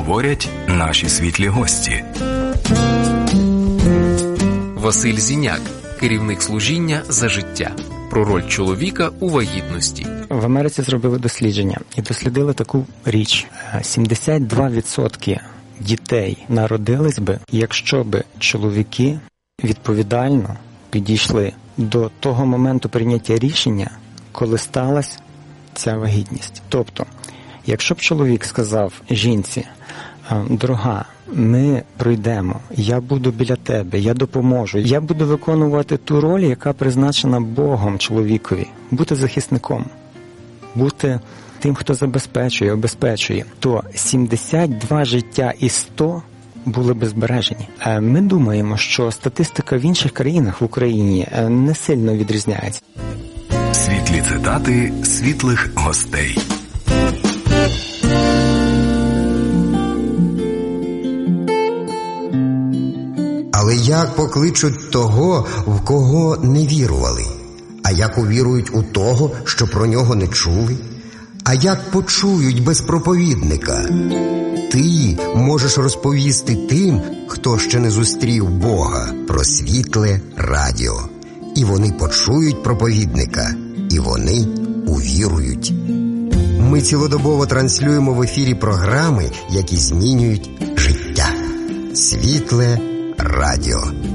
говорять наші світлі гості. Василь Зіняк, керівник служіння «За життя». Про роль чоловіка у вагітності. В Америці зробили дослідження і дослідили таку річ. 72% дітей народились би, якщо б чоловіки відповідально підійшли до того моменту прийняття рішення, коли сталася ця вагітність. Тобто, якщо б чоловік сказав жінці: «Дорога, ми пройдемо, я буду біля тебе, я допоможу, я буду виконувати ту роль, яка призначена Богом чоловікові, бути захисником, бути тим, хто забезпечує, обезпечує», то 72 життя із 100 були б збережені. Ми думаємо, що статистика в інших країнах в Україні не сильно відрізняється. Світлі цитати світлих гостей. Але як покличуть того, в кого не вірували? А як увірують у того, що про нього не чули? А як почують без проповідника? Ти можеш розповісти тим, хто ще не зустрів Бога, про світле радіо. І вони почують проповідника, і вони увірують. Ми цілодобово транслюємо в ефірі програми, які змінюють життя. Світле радіо.